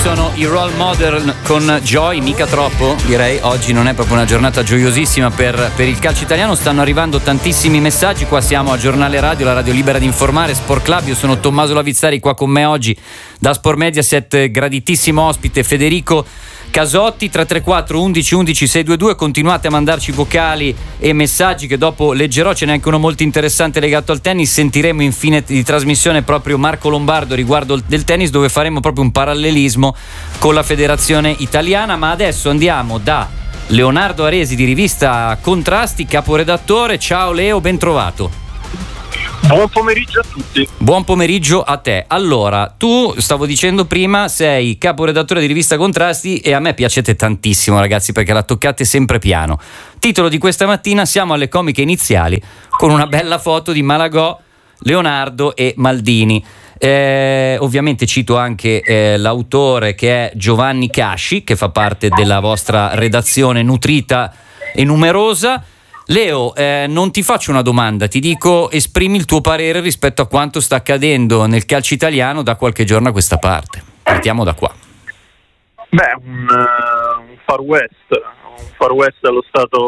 sono i Role Model con Joy, mica troppo, direi. Oggi non è proprio una giornata gioiosissima per il calcio italiano. Stanno arrivando tantissimi messaggi. Qua siamo a Giornale Radio, la radio libera di informare, Sport Club. Io sono Tommaso Lavizzari, qua con me oggi da Sport Mediaset, graditissimo ospite Federico Casotti. 334 11 11 622. Continuate a mandarci vocali e messaggi che dopo leggerò. Ce n'è anche uno molto interessante legato al tennis. Sentiremo in fine di trasmissione proprio Marco Lombardo riguardo del tennis, dove faremo proprio un parallelismo con la federazione italiana. Ma adesso andiamo da Leonardo Aresi di rivista Contrasti, caporedattore. Ciao Leo, ben trovato. Buon pomeriggio a tutti. Buon pomeriggio a te. Allora, tu, stavo dicendo prima, sei caporedattore di rivista Contrasti e a me piacete tantissimo, ragazzi, perché la toccate sempre piano. Titolo di questa mattina: siamo alle comiche iniziali, con una bella foto di Malagò, Leonardo e Maldini. Ovviamente cito anche l'autore, che è Giovanni Casci, che fa parte della vostra redazione nutrita e numerosa. Leo, non ti faccio una domanda, ti dico esprimi il tuo parere rispetto a quanto sta accadendo nel calcio italiano da qualche giorno a questa parte. Partiamo da qua. Beh, un far west allo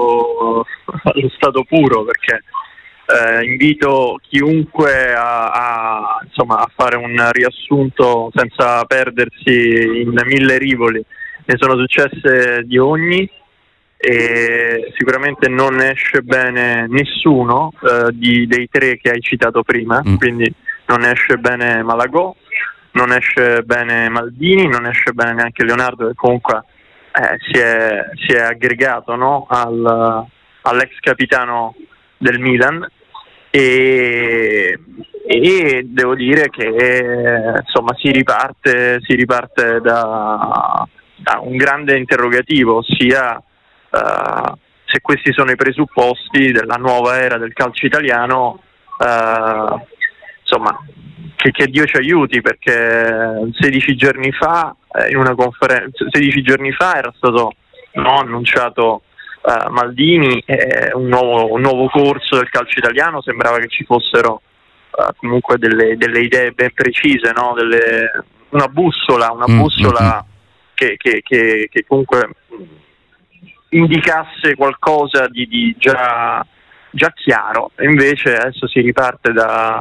stato puro, perché invito chiunque a fare un riassunto senza perdersi in mille rivoli. Ne sono successe di ogni, e sicuramente non esce bene nessuno dei tre che hai citato prima. Quindi non esce bene Malagò, non esce bene Maldini, non esce bene neanche Leonardo, che comunque si è aggregato, no, all'ex capitano del Milan, e devo dire che insomma si riparte da un grande interrogativo, ossia se questi sono i presupposti della nuova era del calcio italiano. Insomma, che Dio ci aiuti, perché 16 giorni fa in una conferenza, 16 giorni fa era stato annunciato Maldini, un nuovo corso del calcio italiano. Sembrava che ci fossero comunque delle idee ben precise, no? Una bussola che comunque indicasse qualcosa di già chiaro. E invece adesso si riparte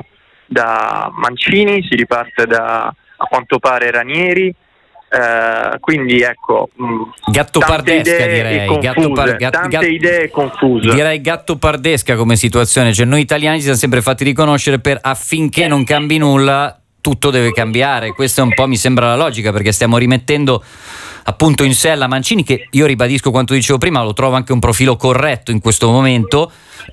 da Mancini, si riparte a quanto pare Ranieri, quindi ecco, gattopardesca, direi. Tante idee confuse. Direi gattopardesca come situazione. Cioè, noi italiani ci siamo sempre fatti riconoscere affinché non cambi nulla, tutto deve cambiare. Questa un po' mi sembra la logica, perché stiamo rimettendo appunto in sella Mancini, che io ribadisco quanto dicevo prima, lo trovo anche un profilo corretto in questo momento.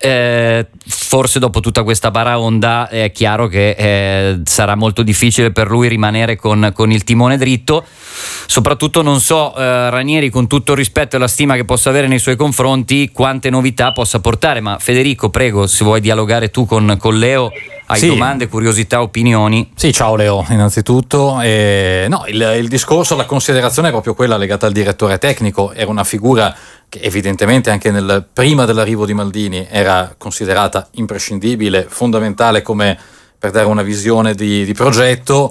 Forse dopo tutta questa baraonda è chiaro che sarà molto difficile per lui rimanere con il timone dritto. Soprattutto non so, Ranieri, con tutto il rispetto e la stima che possa avere nei suoi confronti, quante novità possa portare. Ma Federico, prego, se vuoi dialogare tu con Leo, hai domande, curiosità, opinioni? Sì, ciao Leo, innanzitutto. Il discorso, la considerazione è proprio quella legata al direttore tecnico. Era una figura che evidentemente anche prima dell'arrivo di Maldini era considerata imprescindibile, fondamentale come per dare una visione di progetto,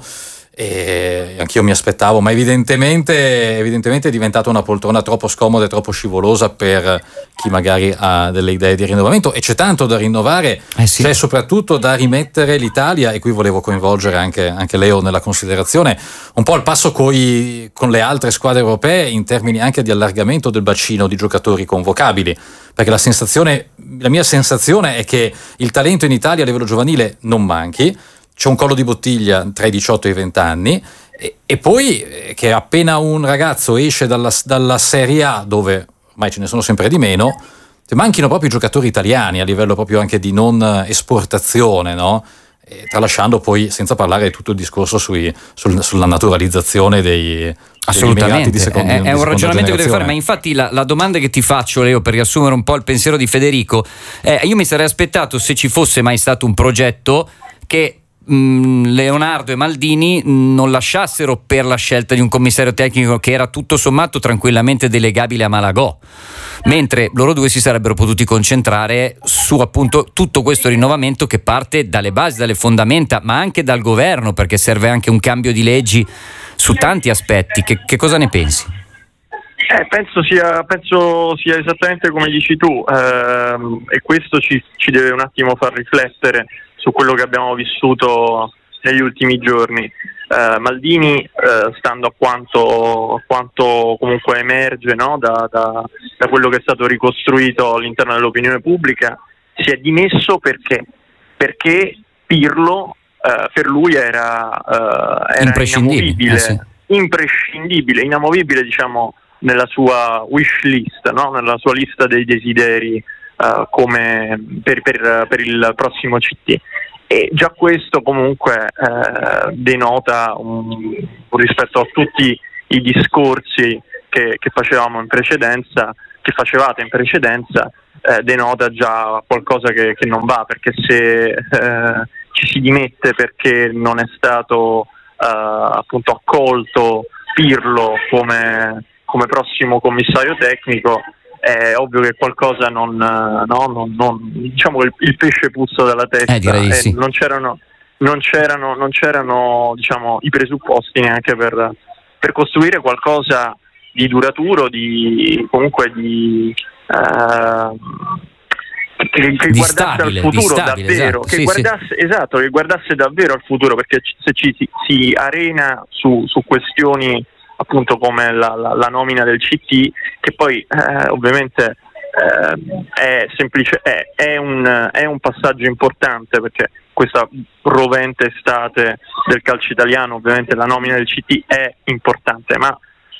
e anch'io mi aspettavo, ma evidentemente è diventata una poltrona troppo scomoda e troppo scivolosa per chi magari ha delle idee di rinnovamento, e c'è tanto da rinnovare. C'è soprattutto da rimettere l'Italia, e qui volevo coinvolgere anche Leo nella considerazione, un po' al passo con le altre squadre europee in termini anche di allargamento del bacino di giocatori convocabili, perché la mia sensazione è che il talento in Italia a livello giovanile non manchi. C'è un collo di bottiglia tra i 18 e i 20 anni, e poi che appena un ragazzo esce dalla Serie A, dove ormai ce ne sono sempre di meno, manchino proprio i giocatori italiani a livello proprio anche di non esportazione, no? Tralasciando poi, senza parlare di tutto il discorso sulla naturalizzazione degli immigrati di seconda è un ragionamento che deve fare. Ma infatti la domanda che ti faccio, Leo, per riassumere un po' il pensiero di Federico, io mi sarei aspettato, se ci fosse mai stato un progetto, che Leonardo e Maldini non lasciassero per la scelta di un commissario tecnico che era tutto sommato tranquillamente delegabile a Malagò, mentre loro due si sarebbero potuti concentrare su appunto tutto questo rinnovamento che parte dalle basi, dalle fondamenta, ma anche dal governo, perché serve anche un cambio di leggi su tanti aspetti. Che cosa ne pensi? Penso sia esattamente come dici tu, e questo ci deve un attimo far riflettere su quello che abbiamo vissuto negli ultimi giorni. Maldini, stando a quanto comunque emerge, no, da quello che è stato ricostruito all'interno dell'opinione pubblica, si è dimesso perché Pirlo per lui era imprescindibile, imprescindibile, inamovibile, diciamo, nella sua wish list, no? Nella sua lista dei desideri, come per il prossimo CT. E già questo comunque denota rispetto a tutti i discorsi che facevamo in precedenza, che facevate in precedenza, denota già qualcosa che non va, perché se ci si dimette perché non è stato appunto accolto Pirlo come prossimo commissario tecnico, è ovvio che qualcosa diciamo che il pesce puzza dalla testa, direi sì. Non c'erano diciamo i presupposti neanche per costruire qualcosa di duraturo, che guardasse stabile, al futuro stabile, davvero, esatto. che guardasse davvero al futuro, perché se si arena su questioni appunto come la nomina del CT, che poi ovviamente è un passaggio importante, perché questa rovente estate del calcio italiano, ovviamente la nomina del CT è importante, ma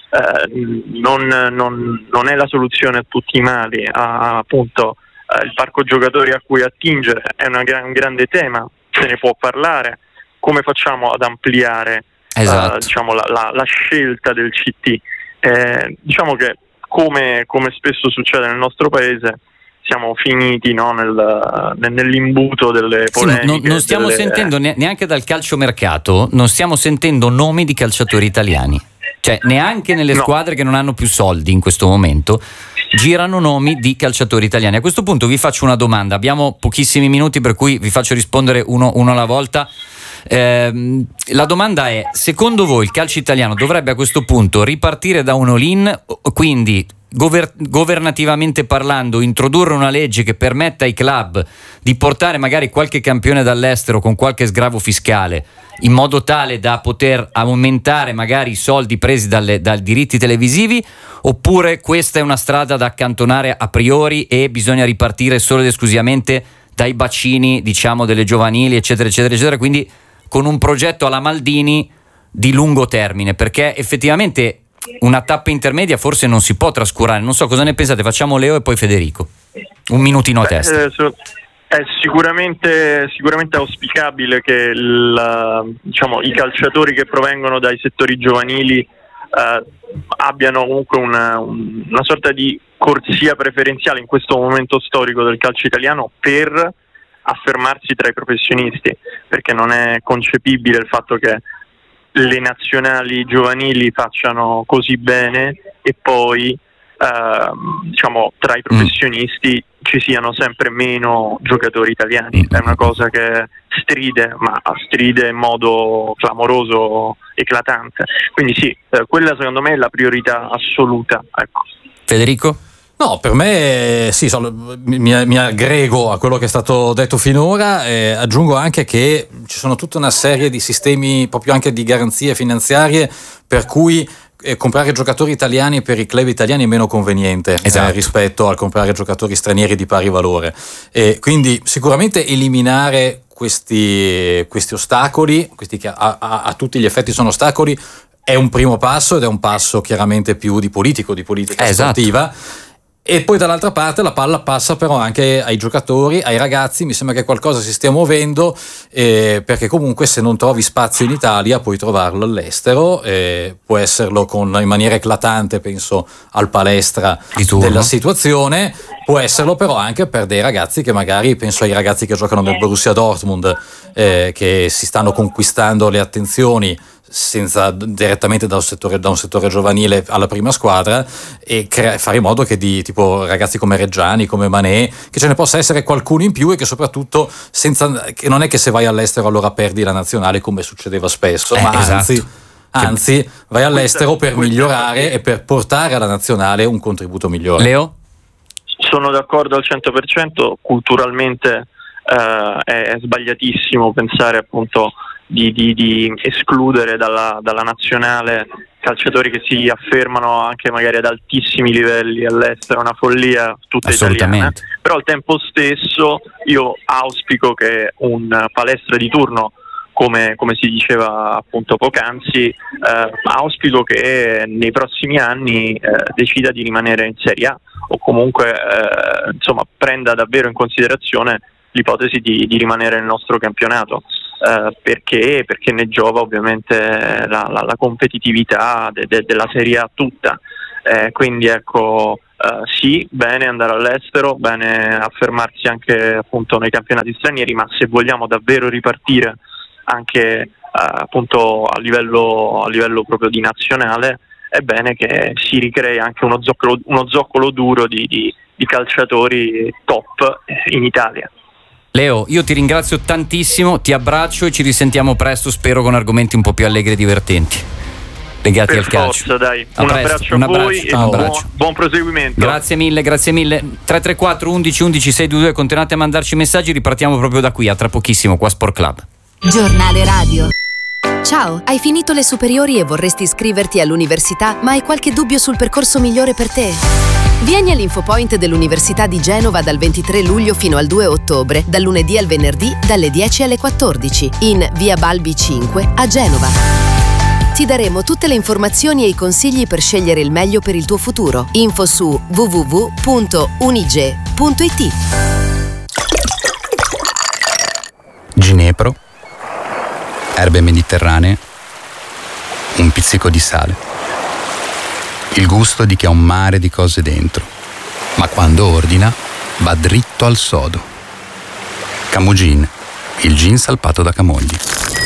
non è la soluzione a tutti i mali. Appunto il parco giocatori a cui attingere è un grande tema, se ne può parlare. Come facciamo ad ampliare diciamo la scelta del CT? Diciamo che come spesso succede nel nostro paese, siamo finiti, no, nell'imbuto delle polemiche. Sì, non stiamo sentendo neanche dal calciomercato, non stiamo sentendo nomi di calciatori italiani, cioè neanche nelle squadre che non hanno più soldi in questo momento girano nomi di calciatori italiani. A questo punto vi faccio una domanda, abbiamo pochissimi minuti per cui vi faccio rispondere uno alla volta. La domanda è: secondo voi il calcio italiano dovrebbe a questo punto ripartire da un all-in, quindi governativamente parlando introdurre una legge che permetta ai club di portare magari qualche campione dall'estero con qualche sgravo fiscale, in modo tale da poter aumentare magari i soldi presi dai diritti televisivi, oppure questa è una strada da accantonare a priori e bisogna ripartire solo ed esclusivamente dai bacini, diciamo, delle giovanili, eccetera eccetera eccetera, quindi con un progetto alla Maldini di lungo termine, perché effettivamente una tappa intermedia forse non si può trascurare. Non so cosa ne pensate, facciamo Leo e poi Federico, un minutino a testa. È sicuramente auspicabile che diciamo, i calciatori che provengono dai settori giovanili abbiano comunque una sorta di corsia preferenziale in questo momento storico del calcio italiano per affermarsi tra i professionisti, perché non è concepibile il fatto che le nazionali giovanili facciano così bene e poi diciamo tra i professionisti ci siano sempre meno giocatori italiani. È una cosa che stride in modo clamoroso, eclatante. Quindi sì, quella secondo me è la priorità assoluta, ecco. Federico? No, per me sì, mi aggrego a quello che è stato detto finora, aggiungo anche che ci sono tutta una serie di sistemi proprio anche di garanzie finanziarie per cui comprare giocatori italiani per i club italiani è meno conveniente, esatto, rispetto al comprare giocatori stranieri di pari valore, quindi sicuramente eliminare questi ostacoli, questi che a tutti gli effetti sono ostacoli, è un primo passo, ed è un passo chiaramente più di politica sportiva. E poi dall'altra parte la palla passa però anche ai giocatori, ai ragazzi. Mi sembra che qualcosa si stia muovendo, perché comunque se non trovi spazio in Italia puoi trovarlo all'estero, può esserlo in maniera eclatante, penso al Palestra della situazione, può esserlo però anche per dei ragazzi che magari, penso ai ragazzi che giocano nel Borussia Dortmund, che si stanno conquistando le attenzioni senza direttamente da un settore giovanile alla prima squadra, e fare in modo che tipo ragazzi come Reggiani, come Mané, che ce ne possa essere qualcuno in più, e che soprattutto che non è che se vai all'estero allora perdi la nazionale come succedeva spesso, ma esatto, anzi anzi vai all'estero per migliorare e per portare alla nazionale un contributo migliore. Leo? Sono d'accordo al 100%, culturalmente è sbagliatissimo pensare appunto di escludere dalla nazionale calciatori che si affermano anche magari ad altissimi livelli all'estero, una follia tutta italiana. Però al tempo stesso io auspico che un palestra di turno, come si diceva appunto poc'anzi, auspico che nei prossimi anni decida di rimanere in Serie A o comunque prenda davvero in considerazione l'ipotesi di rimanere nel nostro campionato, perché ne giova ovviamente la competitività della Serie A tutta, quindi ecco, sì, bene andare all'estero, bene affermarsi anche appunto nei campionati stranieri, ma se vogliamo davvero ripartire anche appunto a livello proprio di nazionale, è bene che si ricrei anche uno zoccolo duro di calciatori top in Italia. Leo, io ti ringrazio tantissimo, ti abbraccio e ci risentiamo presto, spero con argomenti un po' più allegri e divertenti legati al calcio. Forza, dai. Un abbraccio a voi e buon proseguimento. Grazie mille. 334 11 11 622, continuate a mandarci messaggi, ripartiamo proprio da qui, a tra pochissimo qua Sport Club. Giornale radio. Ciao, hai finito le superiori e vorresti iscriverti all'università, ma hai qualche dubbio sul percorso migliore per te? Vieni all'Infopoint dell'Università di Genova dal 23 luglio fino al 2 ottobre, dal lunedì al venerdì, dalle 10 alle 14, in via Balbi 5 a Genova. Ti daremo tutte le informazioni e i consigli per scegliere il meglio per il tuo futuro. Info su www.unige.it. Ginepro, erbe mediterranee, un pizzico di sale. Il gusto di chi ha un mare di cose dentro, ma quando ordina va dritto al sodo. Camogin, il gin salpato da Camogli.